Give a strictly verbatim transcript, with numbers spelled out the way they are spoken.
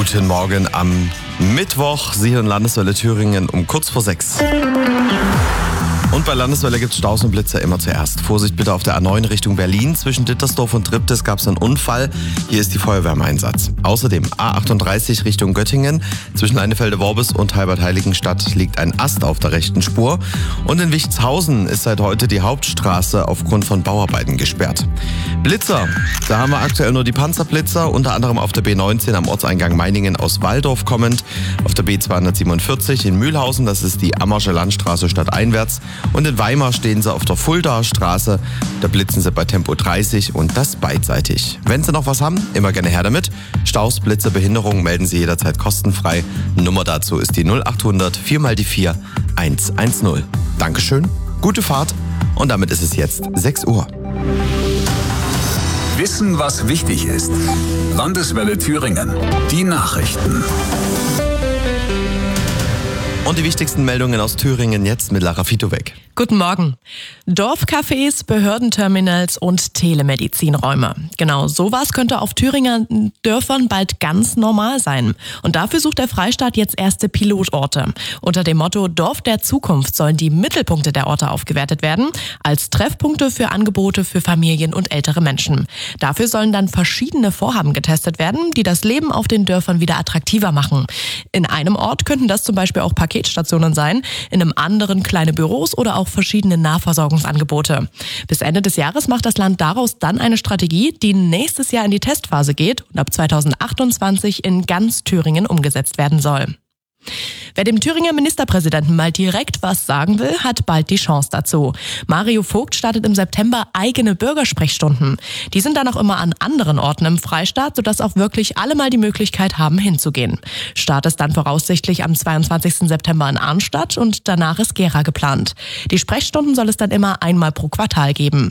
Guten Morgen am Mittwoch. Sie hören Landeswelle Thüringen um kurz vor sechs. Und bei Landeswelle gibt es Staus und Blitzer immer zuerst. Vorsicht bitte auf der A neun Richtung Berlin. Zwischen Dittersdorf und Triptis gab es einen Unfall. Hier ist die Feuerwehr im Einsatz. Außerdem A achtunddreißig Richtung Göttingen. Zwischen Einefelde-Worbis und Halbert-Heiligenstadt liegt ein Ast auf der rechten Spur. Und in Wichtshausen ist seit heute die Hauptstraße aufgrund von Bauarbeiten gesperrt. Blitzer, da haben wir aktuell nur die Panzerblitzer, unter anderem auf der B neunzehn am Ortseingang Meiningen aus Walldorf kommend, auf der B zweihundertsiebenundvierzig in Mühlhausen, das ist die Ammersche Landstraße stadteinwärts, und in Weimar stehen sie auf der Fuldaer Straße, da blitzen sie bei Tempo dreißig und das beidseitig. Wenn Sie noch was haben, immer gerne her damit. Staus, Blitze, Behinderungen melden Sie jederzeit kostenfrei. Nummer dazu ist die null achthundert vier mal die vier eins eins null. Dankeschön, gute Fahrt und damit ist es jetzt sechs Uhr. Wissen, was wichtig ist. Landeswelle Thüringen. Die Nachrichten. Und die wichtigsten Meldungen aus Thüringen jetzt mit Lara Fitowek. Guten Morgen. Dorfcafés, Behördenterminals und Telemedizinräume. Genau, sowas könnte auf Thüringer Dörfern bald ganz normal sein. Und dafür sucht der Freistaat jetzt erste Pilotorte. Unter dem Motto Dorf der Zukunft sollen die Mittelpunkte der Orte aufgewertet werden, als Treffpunkte für Angebote für Familien und ältere Menschen. Dafür sollen dann verschiedene Vorhaben getestet werden, die das Leben auf den Dörfern wieder attraktiver machen. In einem Ort könnten das zum Beispiel auch Paketstationen sein, in einem anderen kleine Büros oder auch verschiedene Nahversorgungsangebote. Bis Ende des Jahres macht das Land daraus dann eine Strategie, die nächstes Jahr in die Testphase geht und ab zweitausendachtundzwanzig in ganz Thüringen umgesetzt werden soll. Wer dem Thüringer Ministerpräsidenten mal direkt was sagen will, hat bald die Chance dazu. Mario Vogt startet im September eigene Bürgersprechstunden. Die sind dann auch immer an anderen Orten im Freistaat, sodass auch wirklich alle mal die Möglichkeit haben, hinzugehen. Start ist dann voraussichtlich am zweiundzwanzigsten September in Arnstadt und danach ist Gera geplant. Die Sprechstunden soll es dann immer einmal pro Quartal geben.